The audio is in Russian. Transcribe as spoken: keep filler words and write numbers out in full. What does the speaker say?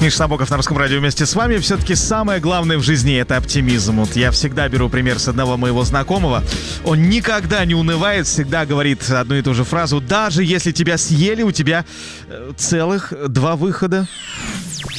Миша Набоков на Русском радио вместе с вами. Все-таки самое главное в жизни — это оптимизм. Вот я всегда беру пример с одного моего знакомого. Он никогда не унывает, всегда говорит одну и ту же фразу: даже если тебя съели, у тебя целых два выхода.